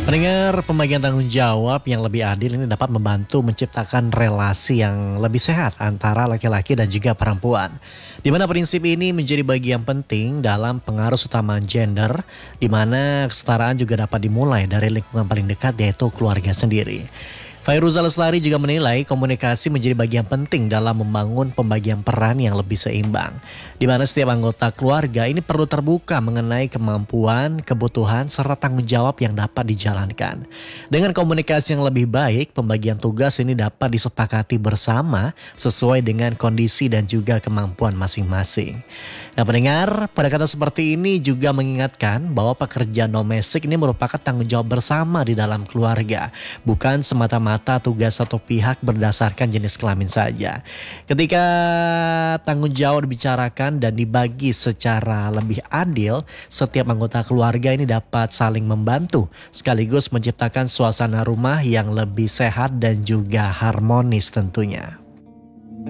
Pendengar, pembagian tanggung jawab yang lebih adil ini dapat membantu menciptakan relasi yang lebih sehat antara laki-laki dan juga perempuan. Di mana prinsip ini menjadi bagian penting dalam pengaruh utama gender, di mana kesetaraan juga dapat dimulai dari lingkungan paling dekat yaitu keluarga sendiri. Fairuza Lestari juga menilai komunikasi menjadi bagian penting dalam membangun pembagian peran yang lebih seimbang. Di mana setiap anggota keluarga ini perlu terbuka mengenai kemampuan, kebutuhan, serta tanggung jawab yang dapat dijalankan. Dengan komunikasi yang lebih baik, pembagian tugas ini dapat disepakati bersama sesuai dengan kondisi dan juga kemampuan masing-masing. Nah pendengar, pada kata seperti ini juga mengingatkan bahwa pekerjaan domestik ini merupakan tanggung jawab bersama di dalam keluarga, bukan semata-mata tugas satu pihak berdasarkan jenis kelamin saja. Ketika tanggung jawab dibicarakan dan dibagi secara lebih adil, setiap anggota keluarga ini dapat saling membantu, sekaligus menciptakan suasana rumah yang lebih sehat dan juga harmonis tentunya.